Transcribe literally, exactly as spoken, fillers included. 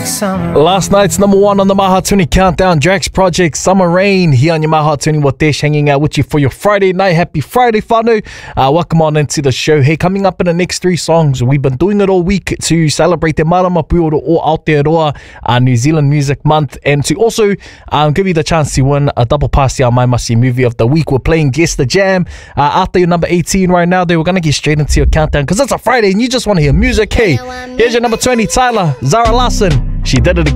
Last night's number one on the My Heart twenty Countdown, Drax Project, Summer Rain, here on your My Heart twenty Watesh, hanging out with you for your Friday night. Happy Friday, whānau. Uh, welcome on into the show. Hey, coming up in the next three songs, we've been doing it all week to celebrate Te Marama Puoro o Aotearoa uh, New Zealand Music Month, and to also um, give you the chance to win a double pass to our My Masi Movie of the Week. We're playing Guess the Jam. Uh, after your number eighteen right now, they were going to get straight into your countdown because it's a Friday and you just want to hear music. Hey, here's your number twenty, Tyler, Zara Larson. She did it again.